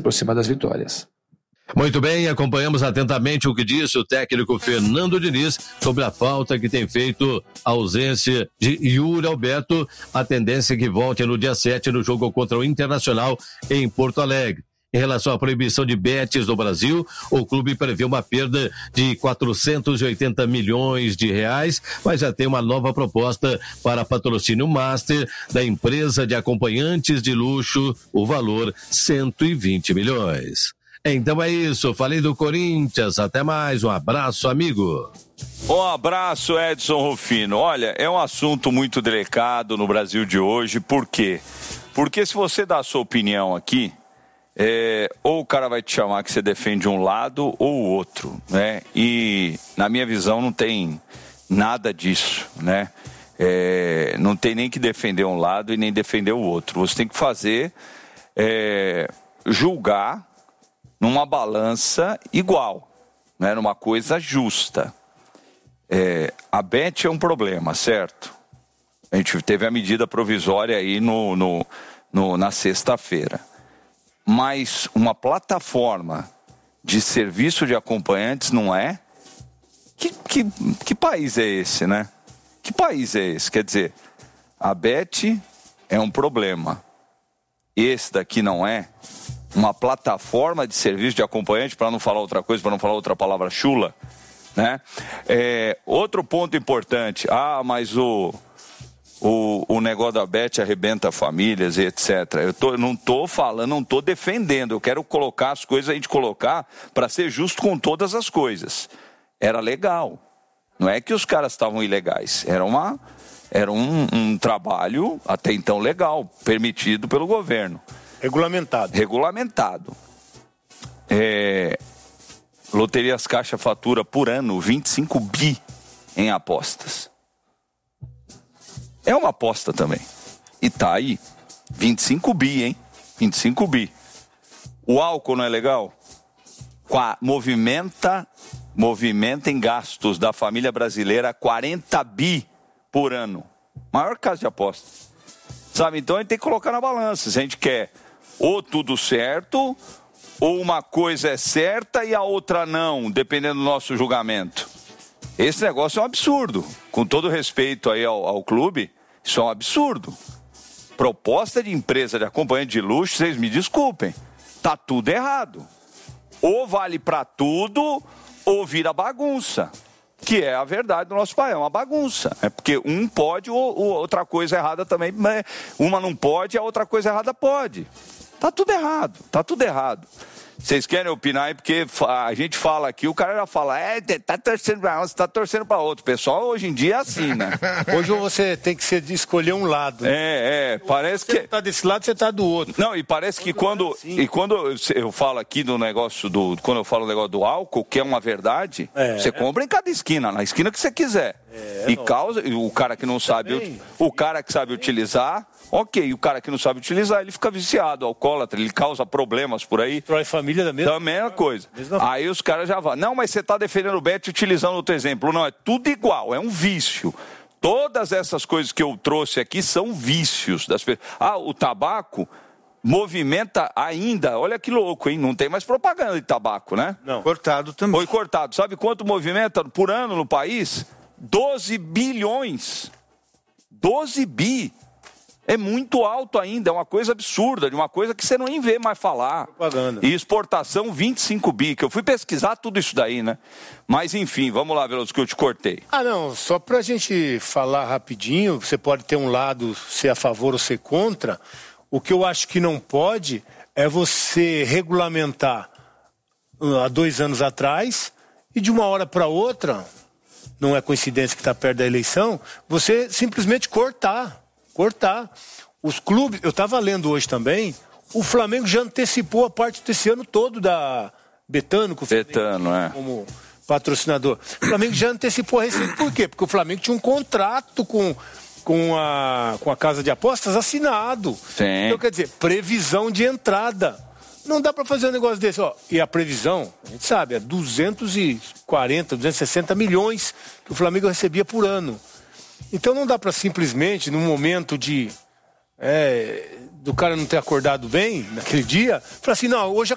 por cima das vitórias. Muito bem, acompanhamos atentamente o que disse o técnico Fernando Diniz sobre a falta que tem feito a ausência de Yuri Alberto, a tendência é que volte no dia 7 no jogo contra o Internacional em Porto Alegre. Em relação à proibição de bets no Brasil, o clube prevê uma perda de 480 milhões de reais, mas já tem uma nova proposta para patrocínio master da empresa de acompanhantes de luxo, o valor 120 milhões. Então é isso, falei do Corinthians, até mais, um abraço, amigo. Um abraço, Edson Rufino. Olha, é um assunto muito delicado no Brasil de hoje, por quê? Porque se você dá a sua opinião aqui, ou o cara vai te chamar que você defende um lado ou o outro, né? E na minha visão não tem nada disso, né? Não tem nem que defender um lado e nem defender o outro. Você tem que fazer, julgar numa balança igual, né? Numa coisa justa. A bet é um problema, certo? A gente teve a medida provisória aí na sexta-feira. Mas uma plataforma de serviço de acompanhantes não é? Que país é esse, né? Que país é esse? Quer dizer, a bet é um problema. Esse daqui não é? Uma plataforma de serviço de acompanhante, para não falar outra coisa, para não falar outra palavra chula, né? Outro ponto importante, mas o negócio da bet arrebenta famílias e etc. Eu não estou falando, não estou defendendo, eu quero colocar as coisas, a gente colocar para ser justo com todas as coisas. Era legal, não é que os caras estavam ilegais, era um trabalho até então legal, permitido pelo governo. Regulamentado. Loterias Caixa fatura por ano 25 bi em apostas. É uma aposta também. E tá aí, 25 bi, hein? 25 bi. O álcool não é legal? Movimenta em gastos da família brasileira 40 bi por ano. Maior caso de aposta. Sabe, então a gente tem que colocar na balança. Se a gente quer ou tudo certo, ou uma coisa é certa e a outra não, dependendo do nosso julgamento. Esse negócio é um absurdo. Com todo respeito aí ao clube, isso é um absurdo. Proposta de empresa de acompanhante de luxo, vocês me desculpem, tá tudo errado. Ou vale pra tudo, ou vira bagunça. Que é a verdade do nosso país, é uma bagunça. É porque um pode, ou outra coisa errada também. Uma não pode, a outra coisa errada pode. Tá tudo errado. Vocês querem opinar aí, porque a gente fala aqui, o cara já fala, tá torcendo pra um, você tá torcendo pra outro. O pessoal hoje em dia é assim, né? Hoje você tem que escolher um lado. Parece que... Você tá desse lado, você tá do outro. Não, e parece que quando eu falo aqui do negócio quando eu falo o negócio do álcool, que é uma verdade, você compra em cada esquina, na esquina que você quiser. O cara que não sabe, o cara que sabe utilizar, ok, o cara que não sabe utilizar, ele fica viciado, alcoólatra, ele causa problemas por aí. Destrói família da mesma coisa. Aí os caras já vão, não, mas você está defendendo o bet utilizando outro exemplo. Não, é tudo igual, é um vício. Todas essas coisas que eu trouxe aqui são vícios das pessoas. O tabaco movimenta ainda, olha que louco, hein? Não tem mais propaganda de tabaco, né? Não. Cortado também. Foi cortado. Sabe quanto movimenta por ano no país? 12 bilhões. 12 bi. É muito alto ainda, é uma coisa absurda, de uma coisa que você não nem vê mais falar. Propaganda. E exportação 25 bi, que eu fui pesquisar tudo isso daí, né? Mas enfim, vamos lá, Veloso, que eu te cortei. Não, só pra gente falar rapidinho, você pode ter um lado ser a favor ou ser contra. O que eu acho que não pode é você regulamentar há 2 anos atrás e de uma hora para outra, não é coincidência que está perto da eleição, você simplesmente cortar. Os clubes, eu estava lendo hoje também, o Flamengo já antecipou a parte desse ano todo da Betano, como patrocinador. O Flamengo já antecipou a receita. Por quê? Porque o Flamengo tinha um contrato com a casa de apostas assinado. Sim. Então, quer dizer, previsão de entrada. Não dá para fazer um negócio desse. E a previsão, a gente sabe, é 240, 260 milhões que o Flamengo recebia por ano. Então não dá para simplesmente, num momento do cara não ter acordado bem naquele dia, falar assim, não, hoje